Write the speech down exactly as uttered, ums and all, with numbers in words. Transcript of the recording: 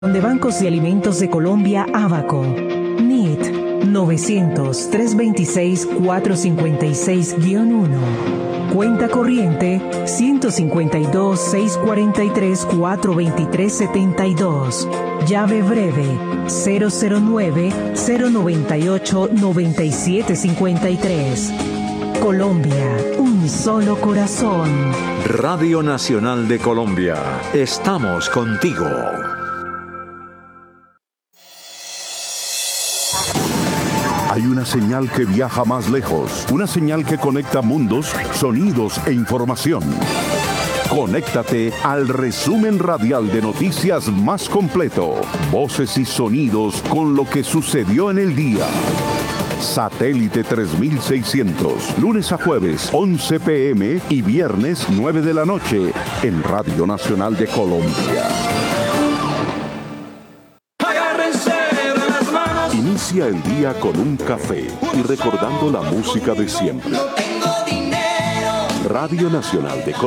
De Bancos y Alimentos de Colombia, Abaco. N I T novecientos, trescientos veintiséis, cuatrocientos cincuenta y seis uno. Cuenta corriente ciento cincuenta y dos, seiscientos cuarenta y tres, cuatrocientos veintitrés, setenta y dos. Llave breve cero cero nueve, cero noventa y ocho, noventa y siete cincuenta y tres. Colombia, un solo corazón. Radio Nacional de Colombia. Estamos contigo. Hay una señal que viaja más lejos, una señal que conecta mundos, sonidos e información. Conéctate al resumen radial de noticias más completo, voces y sonidos con lo que sucedió en el día. Satélite tres mil seiscientos, lunes a jueves, once pe eme y viernes, nueve de la noche, en Radio Nacional de Colombia. Inicia el día con un café y recordando la música de siempre. Radio Nacional de Colombia.